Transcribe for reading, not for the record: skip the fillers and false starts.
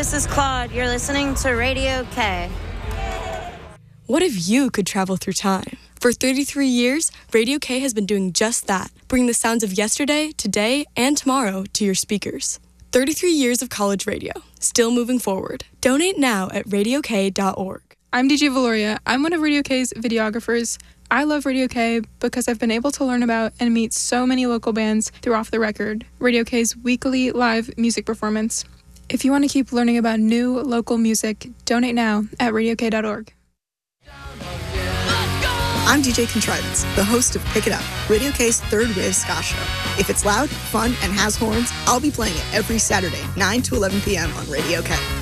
this is Claude. You're listening to Radio K. What if you could travel through time? For 33 years, Radio K has been doing just that, bringing the sounds of yesterday, today, and tomorrow to your speakers. 33 years of college radio, still moving forward. Donate now at radiok.org. I'm DJ Valoria. I'm one of Radio K's videographers. I love Radio K because I've been able to learn about and meet so many local bands through Off the Record, Radio K's weekly live music performance. If you want to keep learning about new local music, donate now at radiok.org. I'm DJ Contrivance, the host of Pick It Up, Radio K's third wave ska show. If it's loud, fun, and has horns, I'll be playing it every Saturday, 9 to 11 p.m. on Radio K.